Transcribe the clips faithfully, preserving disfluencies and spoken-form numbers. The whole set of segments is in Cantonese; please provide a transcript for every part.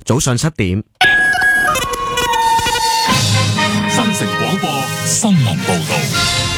早上七點。 新城廣播新聞報道。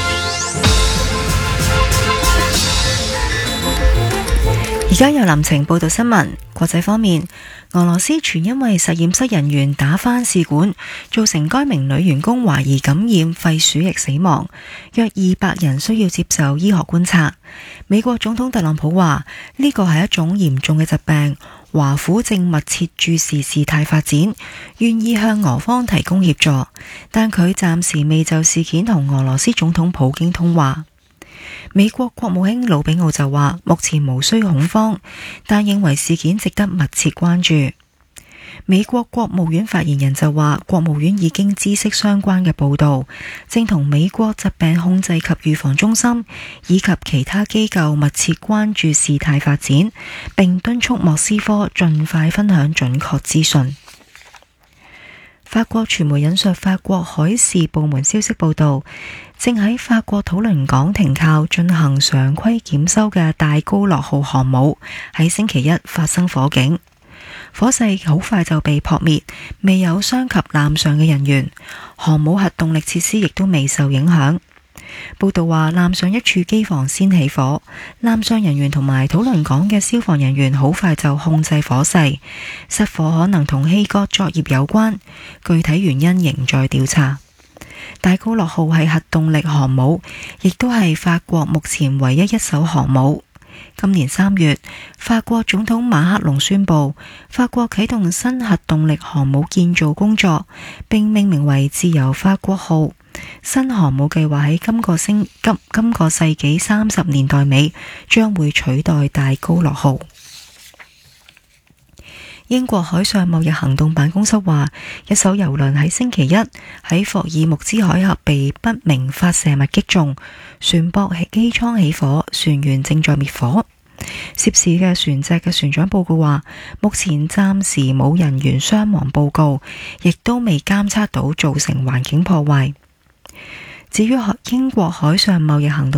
而家由林晴報道新聞。國際方面，俄羅斯傳因為實驗室人員打翻試管，造成該名女員工懷疑感染肺鼠疫死亡，約二百人需要接受醫學觀察。美國總統特朗普話呢個係一種嚴重嘅疾病，華府正密切注視事態發展，願意向俄方提供協助，但佢暫時未就事件同俄羅斯總統普京通話。美國國務卿魯比奧就話目前無需恐慌，但認為事件值得密切關注。美國國務院發言人就話國務院已經知悉相關嘅報道，正同美國疾病控制及預防中心以及其他機構密切關注事態發展，並敦促莫斯科盡快分享準確資訊。法國傳媒引述法國海事部門消息報道，正喺法國土倫港停靠進行常規檢修嘅戴高樂號航母喺星期一發生火警，火勢好快就被撲滅，未有傷及艦上嘅人員，航母核動力設施亦都未受影響。報道話艦上一處機房先起火，艦上人員同埋土倫港嘅消防人員好快就控制火勢，失火可能同氣割作業有關，具體原因仍在調查。戴高樂號係核動力航母，亦都係法國目前唯一一艘航母。今年三月，法國總統馬克龍宣布，法國啟動新核動力航母建造工作，並命名為自由法國號。新航母計劃喺今個星今今個世紀三十年代尾將會取代戴高樂號。英國海上貿易行動辦公室話，一艘郵輪喺星期一喺霍爾木茲海峽被不明發射物擊中，船舶機艙起火，船員正在滅火。涉事嘅船隻嘅船長報告話，目前暫時冇人員傷亡報告，亦都未監測到造成環境破壞。至於英國海上貿易行動